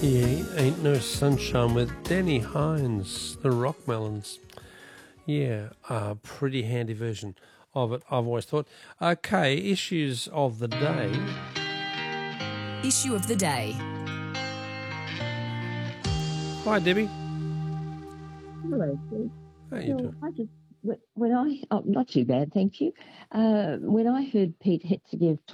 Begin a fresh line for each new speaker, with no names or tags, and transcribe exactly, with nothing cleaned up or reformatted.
Yeah, Ain't No Sunshine with Danny Hines, the Rockmelons. Yeah, a pretty handy version of it, I've always thought. Okay, issues of the day.
Issue of the day.
Hi, Debbie.
Hello, Steve.
How you
Well,
doing?
I just when I oh, not too bad, thank you. Uh, when I heard Pete Hetzigev